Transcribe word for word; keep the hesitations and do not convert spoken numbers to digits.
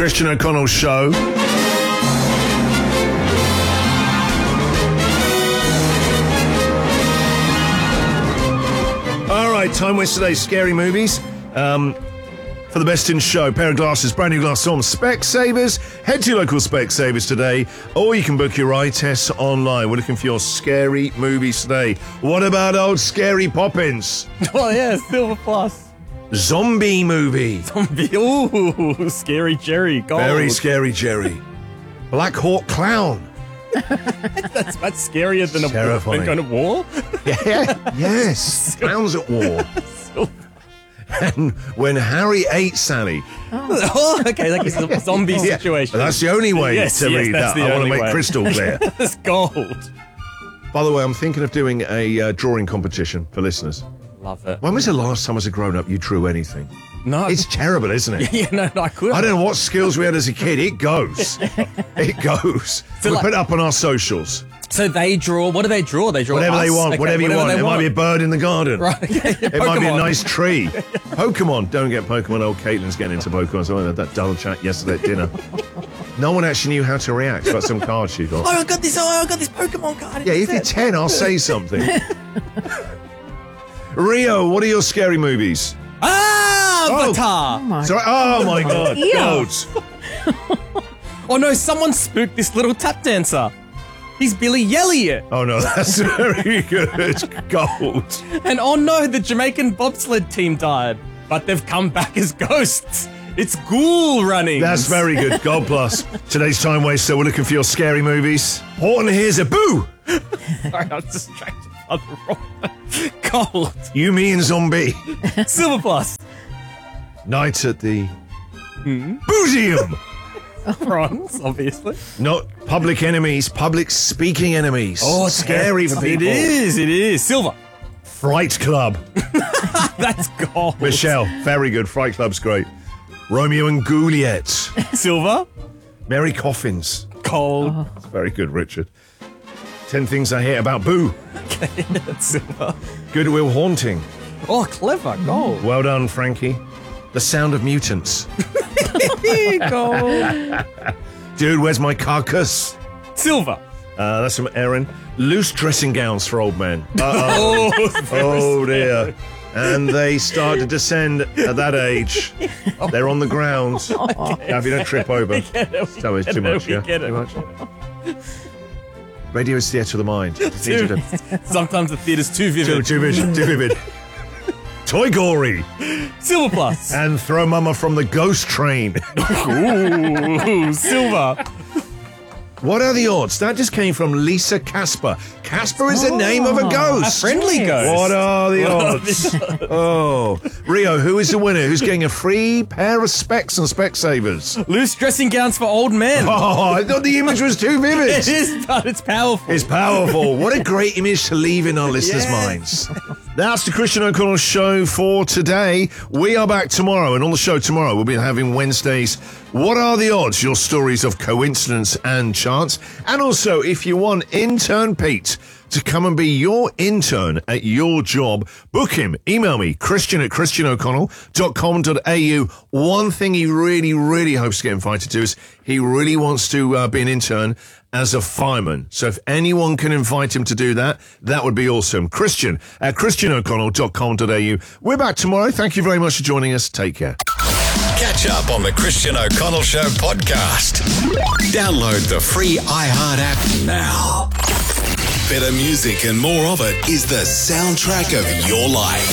Christian O'Connell Show. All right, time waste today, scary movies. Um, for the best in show, pair of glasses, brand new glasses on Specsavers. Head to your local Specsavers today, or you can book your eye tests online. We're looking for your scary movies today. What about old Scary Poppins? Oh, yeah, Silver Plus. Zombie movie. Zombie. Ooh, Scary Jerry. Gold. Very Scary Jerry. Black Hawk Clown. That's much scarier than a Terrifying. than kind of war. Yeah, yes. Clowns at war. And When Harry Ate Sally. Oh, okay, like it's a zombie Yeah, situation. that's the only way Yes, to yes, read that's that. the I want to only make way. crystal clear. It's gold. By the way, I'm thinking of doing a uh, drawing competition for listeners. Love it. When was the last time as a grown-up you drew anything? No, It's terrible, isn't it? yeah, no, no, I could. I don't know what skills we had as a kid. It goes. It goes. So we like- put it up on our socials. So they draw. What do they draw? They draw Whatever us? they want, Okay, whatever you want. they It might be a bird in the garden. Right. Okay, It might be a Pokemon. nice tree. Pokemon. Don't get Pokemon. Old Caitlin's getting into Pokemon. So I had that dull chat yesterday at dinner. No one actually knew how to react about some cards she got. Oh, I got this. Oh, I got this Pokemon card. Yeah, if you're ten, I'll say something. Rio, what are your scary movies? Ah, Avatar. Oh my Sorry. Oh my God. Ew. Goats. Oh no, someone spooked this little tap dancer. He's Billy Elliot. Oh no, that's very good. Gold. And oh no, the Jamaican bobsled team died. But they've come back as ghosts. It's Ghoul running. That's very good. Gold plus. Today's time waster. We're looking for your scary movies. Horton here's a boo. Sorry, I was distracted by the wrong Gold. You, me, and zombie. Silver Plus. Night at the Museum. Bronze, obviously. Not public enemies, public speaking enemies. Oh, it's scary for people. It is, it is. Silver. Fright Club. That's gold. Michelle, very good. Fright Club's great. Romeo and Juliet. Silver. Mary Coffins. Gold. That's very good, Richard. Ten Things I Hate About Boo. Silver. Goodwill Haunting. Oh, clever. Gold. Well done, Frankie. The Sound of Mutants. Gold. Dude, where's my carcass? Silver. Uh, that's from Erin. Loose dressing gowns for old men. Uh-oh. Oh, Oh dear. And they start to descend at that age. They're on the ground. Now, if you don't trip over. So it's too much, we yeah? get it. Too much? Radio is theatre of the mind. Too- Sometimes the theatre's too Too, vivid. too vivid. Too vivid. Toy Gory. Silver Plus. And Throw Mama from the Ghost Train. Ooh, silver. What are the odds? That just came from Lisa Casper. Casper is the name of a A ghost. friendly ghost. What are the What are odds? the Oh, Rio, who is the winner? Who's getting a free pair of specs and Specsavers? Loose dressing gowns for old men. Oh, I thought the image was too vivid. It is, but it's powerful. It's powerful. What a great image to leave in our listeners' Yeah. minds. That's the Christian O'Connell Show for today. We are back tomorrow, and on the show tomorrow, we'll be having Wednesdays. What are the odds? Your stories of coincidence and chance. And also, if you want intern Pete to come and be your intern at your job, book him. Email me, Christian at christian o'connell dot com dot a u. One thing he really, really hopes to get invited to is he really wants to uh, be an intern as a fireman. So if anyone can invite him to do that, that would be awesome. Christian at christian o'connell dot com dot a u. We're back tomorrow. Thank you very much for joining us. Take care. Catch up on the Christian O'Connell Show podcast. Download the free iHeart app now. Better music and more of it is the soundtrack of your life.